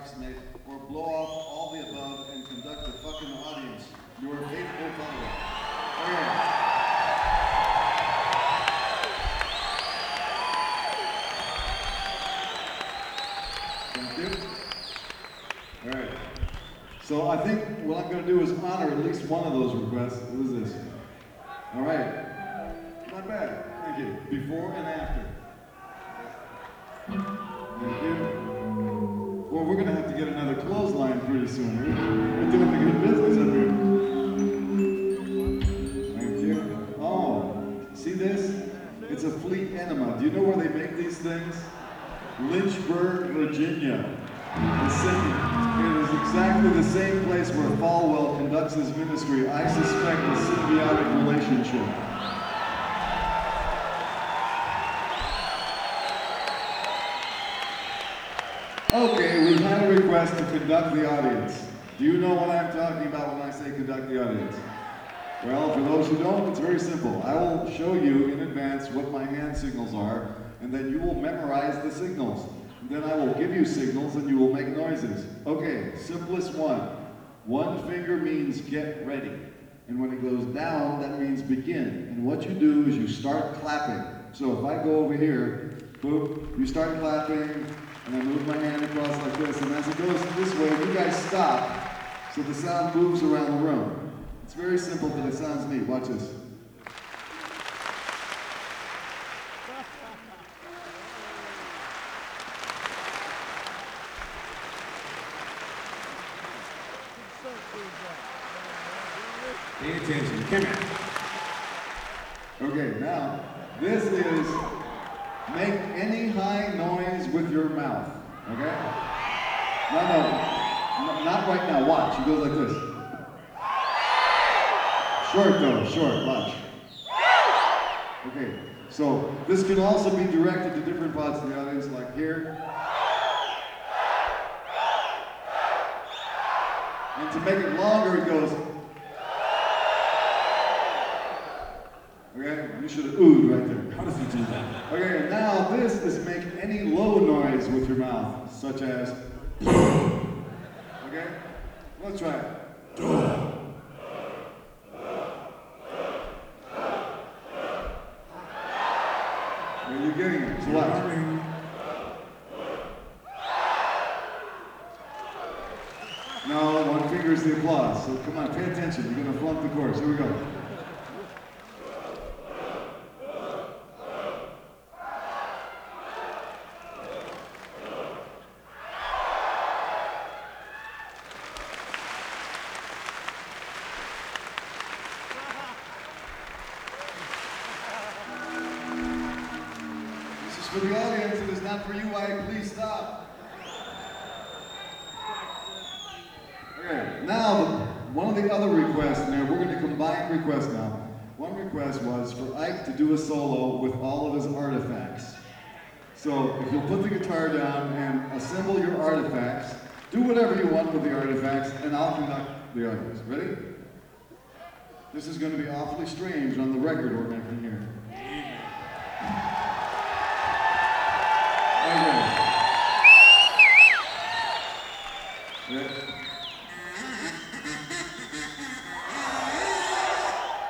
approximate, or blow off all the above and conduct the fucking audience. Your faithful follower. Okay. Thank you. All right. So I think what I'm going to do is honor at least one of those requests. What is this? All right. Not bad. Thank you. Before and after. Thank you. Well, we're going to have to get another clothesline pretty soon. We're doing the good business up here. Thank you. Oh, see this? It's a fleet enema. Do you know where they make these things? Lynchburg, Virginia. It is exactly the same place where Falwell conducts his ministry. I suspect a symbiotic relationship. Okay, we've had a request to conduct the audience. Do you know what I'm talking about when I say conduct the audience? Well, for those who don't, it's very simple. I will show you in advance what my hand signals are, and then you will memorize the signals. Then I will give you signals and you will make noises. Okay, simplest one. One finger means get ready. And when it goes down, that means begin. And what you do is you start clapping. So if I go over here, boop, you start clapping, and I move my hand across like this. And as it goes this way, you guys stop so the sound moves around the room. It's very simple, but it sounds neat. Watch this. Pay attention. Come here. Okay, now, this is make any high noise with your mouth. Okay? No, not right now. Watch. It goes like this. Short though, short. Watch. Okay, so this can also be directed to different parts of the audience, like here. And to make it longer, it goes. Okay, you should have oohed right there. How does he do that? Okay, and now this is make any low noise with your mouth, such as. Okay, let's try it. Are you getting it? So watch. No, one finger is the applause. So come on, pay attention. You're going to flunk the chorus. Here we go. This is for the audience. It is not for you. Please stop. Okay, now, one of the other requests, and we're going to combine requests now. One request was for Ike to do a solo with all of his artifacts. So, if you'll put the guitar down and assemble your artifacts, do whatever you want with the artifacts, and I'll conduct the audience. Ready? This is going to be awfully strange on the record we're making